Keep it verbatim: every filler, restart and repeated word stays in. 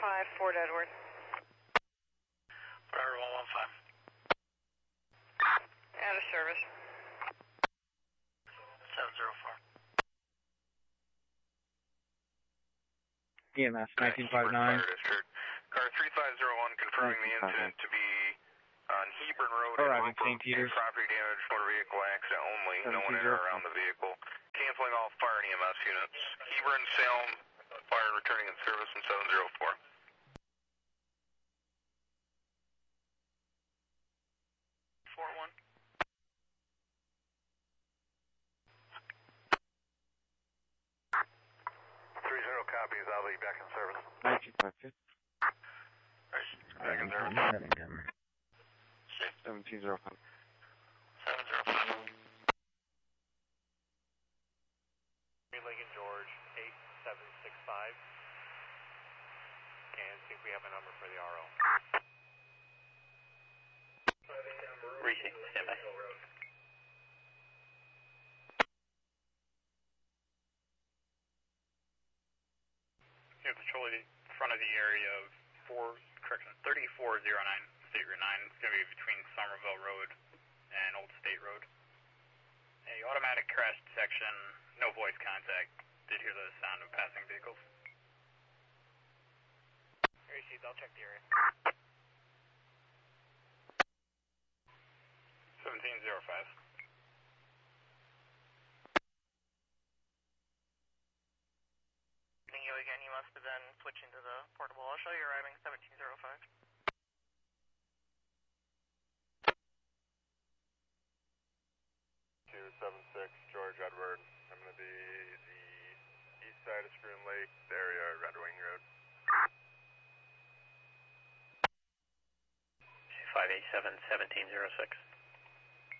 five, Fort Edward. Fort Edward one one five. Out of service. seven zero four. E M S nineteen fifty-nine. Car three five zero one confirming the incident to be on Hebron Road Or in I mean Saint Peter's. Property damage, motor vehicle accident only. No one in or around the vehicle. Canceling all fire and E M S units. Hebron, Salem, fire returning in service in seven zero four. four one. three zero copies, I'll be back in service. nineteen fifty. Back in service. seventeen zero five. seven zero five. Lincoln George, eight seven six five. And see if we have a number for the R O. Receiving, stand by. You're patrolling in front of the area of four, correction, thirty-four oh nine, State Route nine. It's going to be between Somerville Road and Old State Road. A automatic crash detection, no voice contact. Did hear the sound of passing vehicles. Received, I'll check the area. seventeen zero five. You again, you must have been switching to the portable. I'll show you arriving seventeen zero five. two seven six, George Edward. I'm going to be the east side of Spoon Lake, the area of Red Wing Road. five eight seven, seventeen zero six.